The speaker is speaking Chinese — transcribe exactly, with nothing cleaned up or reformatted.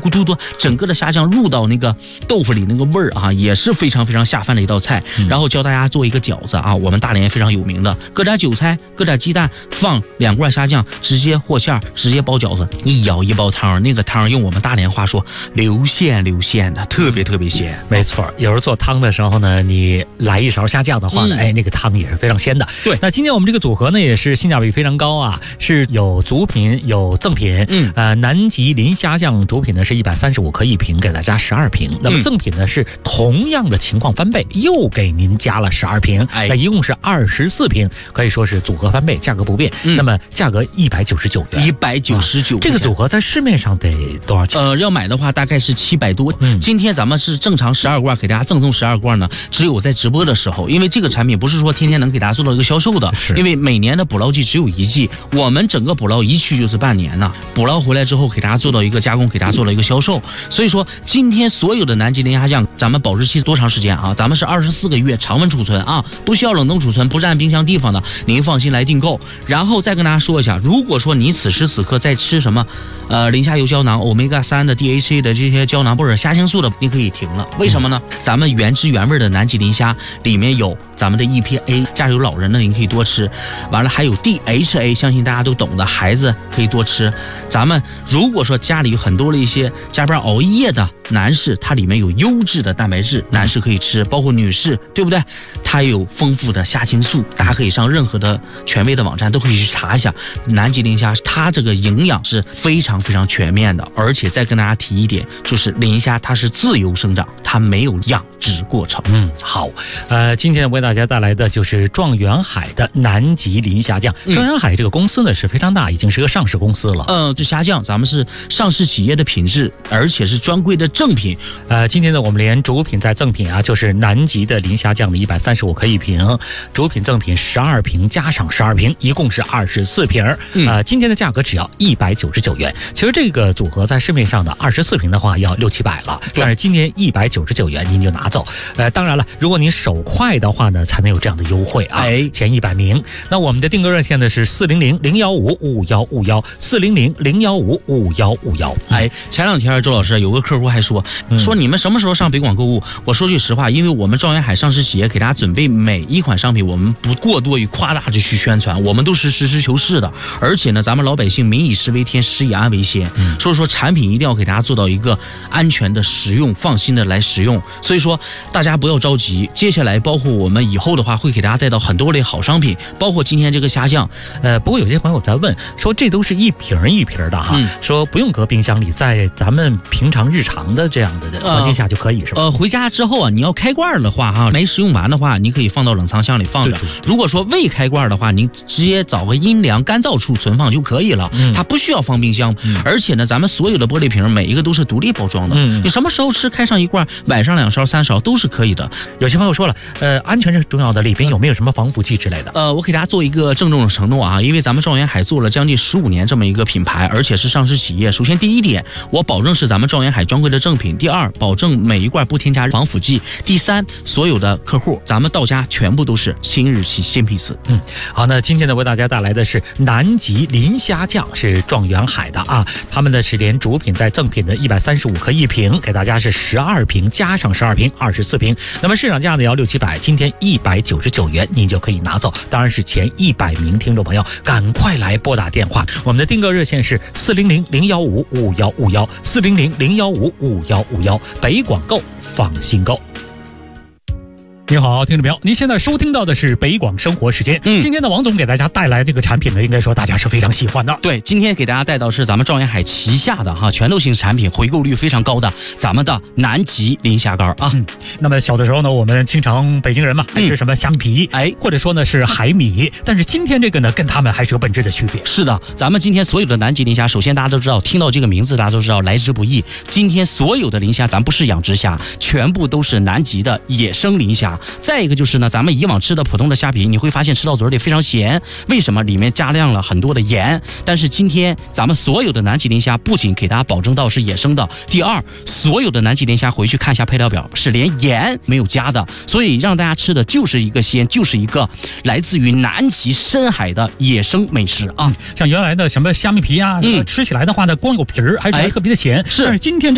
突突突，整个的虾酱入到那个豆腐里，那个味儿啊，也是非常非常下饭的一道菜。嗯、然后教大家做一个饺子啊，我们大连非常有名的，搁点韭菜，搁点鸡蛋，放两罐虾酱，直接和馅，直接包饺子，一舀一包汤，那个汤用我们大连话说流线流线的，特别特别鲜。 没错，有时做汤的时候呢，你来一勺虾酱的话呢，嗯、哎，那个汤也是非常鲜的。 对， 那今天我们这个组合呢，也是性价比非常高啊，是有主品有赠品。嗯，呃，南极磷虾酱主品呢是一百三十五克一瓶，给大家十二瓶。那么赠品呢是同样的情况翻倍，又给您加了十二瓶，哎，那一共是二十四瓶，可以说是组合翻倍，价格不变。嗯、那么价格一百九十九元， 一百九十九。 这个组合在市面上得多少钱？ 呃，要买的话大概是七百多。嗯，今天咱们是正常十二罐，给大家赠送十二罐呢，只有在直播的时候，因为这个产品不是说天天能给大家做到一个销售的，因为每年的捕捞季只有一季，我们整个捕捞一去就是半年呢，捕捞回来之后给大家做到一个加工，给大家做了一个销售。所以说今天所有的南极磷虾酱，咱们保质期多长时间啊？咱们是二十四个月常温储存啊，不需要冷冻储存，不占冰箱地方的，您放心来订购。然后再跟大家说一下，如果说你此时此刻在吃什么呃磷虾油胶囊、欧米伽三的 D H A 的这些胶囊或者虾青素的，你可以停了。为什么呢？咱们原汁原味的南极磷虾里面有咱们的 E P A， 家里有老人的您可以多吃，完了还有 D H A， 相信大家都懂的，孩子可以多吃。咱们如果说家里有很多的一些加班熬夜的男士，它里面有优质的蛋白质，男士可以吃，包括女士，对不对？它有丰富的虾青素，大家可以上任何的权威的网站都可以去查一下南极磷虾，它这个营养是非常非常全面的。而且再跟大家提一点，就是磷虾它是自由生长，它没有养殖过程。 嗯，好，呃，今天为大家带来的就是状元海的南极磷虾酱。状元海这个公司呢是非常大，已经是个上市公司了。 嗯，这虾酱咱们是上市企业的品质，而且是专柜的正品。 呃，今天呢我们连主品在赠品啊，就是南极的磷虾酱的一百三十五克一瓶，主品赠品十二瓶加上十二瓶，一共是二十四瓶。呃，今天的价格只要一百九十九元。其实这个组合在市面上的二十四瓶的话要六七百了，但是今天一百九十九元您就拿走。呃，当然了，如果您手快的话呢，才能有这样的优惠啊，哎，前一百名。那我们的订购热线呢是四零零零幺五五幺五幺，四零零零幺五五幺五幺。 哎，前两天周老师有个客户还说、嗯、说你们什么时候上北广购物？我说句实话，因为我们状元海上市企业给大家准备每一款商品，我们不过多于夸大的去宣传，我们都是实事求是的。而且呢，咱们老百姓民以食为天，食以安为先，嗯、所以说产品一定要给大家做到一个安全的使用，放心的来使用。所以说大家不要着急，接下来包括我们以后的话，会给大家带到很多类好商品，包括今天这个虾酱。 呃，不过有些朋友在问说，这都是一瓶一瓶的哈、嗯，说不用搁冰箱里，在咱们平常日常的这样的环境下就可以，是吧？ 呃，回家之后啊，你要开罐的话哈，没使用完的话，你可以放到冷藏箱里放着。对对对，如果说未开罐的话，你直接找个阴凉干燥处存放就可以了，嗯、它不需要放冰箱。嗯、而且呢，咱们所有的玻璃瓶每一个都是独立包装的，嗯、你什么时候吃开上一罐，晚上两勺三勺都是可以的。 有些朋友说了，呃，安全是重要的，里边有没有什么防腐剂之类的？ 呃，我给大家做一个郑重的承诺啊，因为咱们状元海做了将近十五年这么一个品牌，而且是上市企业。首先第一点，我保证是咱们状元海专柜的正品；第二，保证每一罐不添加防腐剂；第三，所有的客户咱们到家全部都是新日期新批次。 嗯，好，那今天呢为大家带来的是南极磷虾酱，是状元海的啊，他们的是连主品带赠品的一百三十五克一瓶，给大家是十二瓶加上十二瓶，二十四瓶。那么市场价呢要六七百，今天一百九十九元您就可以拿走。当然是前一百名听众朋友赶快来拨打电话，我们的订购热线是四零零零幺五五幺五幺，四零零零幺五五幺五幺，北广购放心购。你好，听众朋友，您现在收听到的是北广生活时间。嗯，今天的王总给大家带来这个产品呢，应该说大家是非常喜欢的。 对，今天给大家带到是咱们状元海旗下的哈拳头型产品，回购率非常高的咱们的南极磷虾干啊。 嗯，那么小的时候呢，我们经常北京人嘛，还吃什么虾米皮，哎、嗯，或者说呢是海米，但是今天这个呢，跟他们还是有本质的区别。 是的，咱们今天所有的南极磷虾，首先大家都知道，听到这个名字大家都知道来之不易。今天所有的磷虾，咱不是养殖虾，全部都是南极的野生磷虾。再一个就是呢，咱们以往吃的普通的虾皮，你会发现吃到嘴里非常咸，为什么？里面加量了很多的盐。但是今天咱们所有的南极磷虾，不仅给大家保证到是野生的，第二，所有的南极磷虾回去看一下配料表，是连盐没有加的，所以让大家吃的就是一个鲜，就是一个来自于南极深海的野生美食啊。 像原来的什么虾米皮啊，嗯，吃起来的话呢，光有皮儿，还是特别的咸。是，但是今天